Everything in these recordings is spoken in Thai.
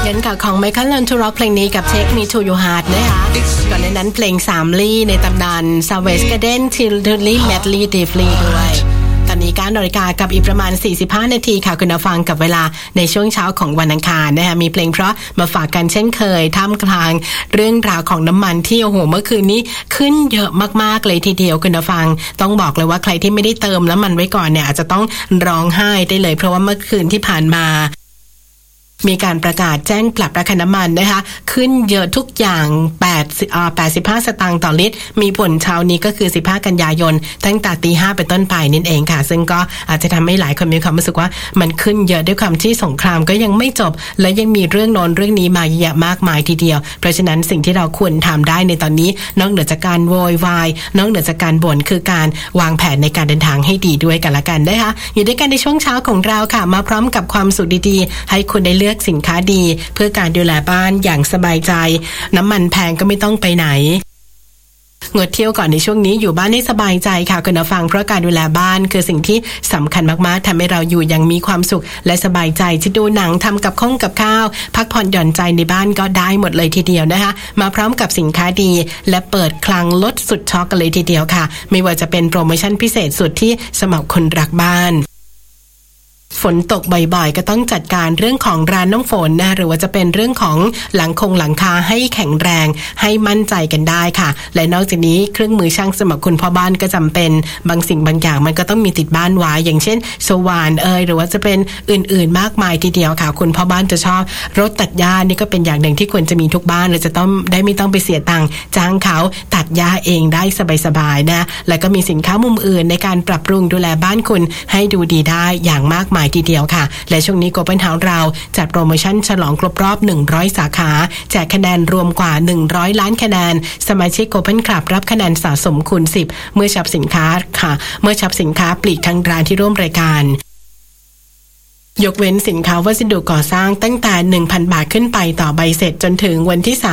งั้นกับของ Michael Learn to Rock เพลงนี้กับ Take Me to Your Heart นะคะก่อนในนั้นเพลง3ลี่ในตำนาน Savage Garden Tilly Medley Deeply ด้วยตอนนี้9 นาฬิกากับอีกประมาณ45นาทีค่ะคุณผู้ฟังกับเวลาในช่วงเช้าของวันอังคารนะคะมีเพลงเพราะมาฝากกันเช่นเคยท่ามกลางเรื่องราวของน้ำมันที่โอ้โหเมื่อคืนนี้ขึ้นเยอะมากๆเลยทีเดียวคุณผู้ฟังต้องบอกเลยว่าใครที่ไม่ได้เติมน้ำมันไว้ก่อนเนี่ยอาจจะต้องร้องไห้ได้เลยเพราะว่าเมื่อคืนที่ผ่านมามีการประกาศแจ้งปรับราคาน้ำมันนะคะขึ้นเยอะทุกอย่าง85 สตางค์ต่อลิตรมีผลเช้านี้ก็คือ15กันยายนตั้งแต่ 5:00 นเป็นต้นไปนั่นเองค่ะซึ่งก็อาจจะทำให้หลายคนมีความรู้สึกว่ามันขึ้นเยอะด้วยความที่สงครามก็ยังไม่จบและยังมีเรื่องโน้นเรื่องนี้มาเยอะมากมายทีเดียวเพราะฉะนั้นสิ่งที่เราควรทำได้ในตอนนี้นอกเหนือจากการโวยวายนอกเหนือจากการบ่นคือการวางแผนในการเดินทางให้ดีด้วยกันละกันนะคะอยู่ด้วยกันในช่วงเช้าของเราค่ะมาพร้อมกับความสุขดีๆให้คุณได้เลือกสินค้าดีเพื่อการดูแลบ้านอย่างสบายใจน้ำมันแพงก็ไม่ต้องไปไหนงดเที่ยวก่อนในช่วงนี้อยู่บ้านให้สบายใจค่ะคุณผู้ฟังเพราะการดูแลบ้านคือสิ่งที่สำคัญมากๆทำให้เราอยู่อย่างมีความสุขและสบายใจจะดูหนังทำกับข้าวพักผ่อนหย่อนใจในบ้านก็ได้หมดเลยทีเดียวนะคะมาพร้อมกับสินค้าดีและเปิดคลังลดสุดช็อกกันเลยทีเดียวค่ะไม่ว่าจะเป็นโปรโมชั่นพิเศษสุดที่สำหรับคนรักบ้านฝนตกบ่อยๆก็ต้องจัดการเรื่องของร้านน้ำฝนนะหรือว่าจะเป็นเรื่องของหลังคาให้แข็งแรงให้มั่นใจกันได้ค่ะและนอกจากนี้เครื่องมือช่างสำหรับคุณพ่อบ้านก็จำเป็นบางสิ่งบางอย่างมันก็ต้องมีติดบ้านไว้อย่างเช่นสว่านหรือว่าจะเป็นอื่นๆมากมายทีเดียวค่ะคุณพ่อบ้านจะชอบรถตัดหญ้านี่ก็เป็นอย่างหนึ่งที่ควรจะมีทุกบ้านและจะต้องได้ไม่ต้องไปเสียตังค์จ้างเขาตัดหญ้าเองได้สบายๆนะและก็มีสินค้ามุมอื่นในการปรับปรุงดูแลบ้านคุณให้ดูดีได้อย่างมากมายทีเดียวค่ะและช่วงนี้ Open House เราจัดโปรโมชั่นฉลองครบรอบ100สาขาแจกคะแนนรวมกว่า100ล้านคะแนนสมาชิก Open Club รับคะแนนสะสมคูณ10เมื่อช็อปสินค้าค่ะเมื่อช็อปสินค้าปลีกทางร้านที่ร่วมรายการยกเว้นสินค้าวัสดุก่อสร้างตั้งแต่ 1,000 บาทขึ้นไปต่อใบเสร็จจนถึงวันที่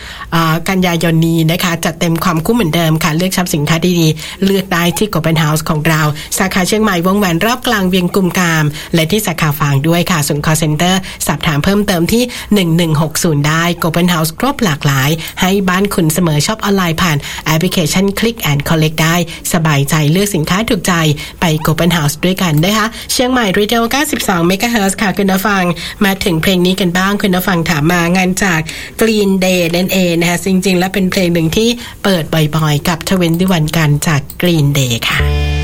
30กันยายนนี้นะคะจัดเต็มความคุ้มเหมือนเดิมค่ะเลือกช็อปสินค้าดีๆเลือกได้ที่ Open House ของเราสาขาเชียงใหม่วงแหวนรอบกลางเวียงกุมกามและที่สาขาฝางด้วยค่ะส่วน call center สอบถามเพิ่มเติมที่1160ได้ Open House ครบหลากหลายให้บ้านคุณเสมอช็อปออนไลน์ผ่านแอปพลิเคชัน Click and Collect ได้สบายใจเลือกสินค้าถูกใจไป Open House ด้วยกันนะคะเชียงใหม่ Retail 92เมกะเฮิร์ตซ์ค่ะคุณผู้ฟังมาถึงเพลงนี้กันบ้างคุณผู้ฟังถามมางานจาก Green Day นั่นเองนะคะจริงๆแล้วเป็นเพลงหนึ่งที่เปิดบ่อยๆกับ21กันจาก Green Day ค่ะ